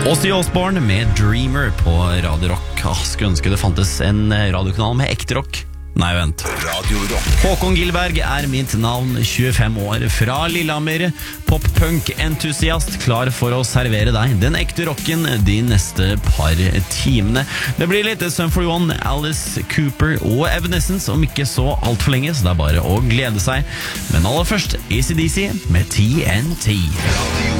Ozzy Osbourne med Dreamer på Radio Rock. Skulle ønske det fantes en radiokanal med ekte rock. Nei, vent. Radio Rock. Håkon Gilberg mitt navn, 25 år, fra Lillehammer. Pop-punk-entusiast, klar for å servere deg den ekte rocken de neste par timene. Det blir litt Sum 41, Alice Cooper og Evanescence om ikke så alt for lenge, så det bare å glede seg. Men aller først, AC/DC med TNT. Radio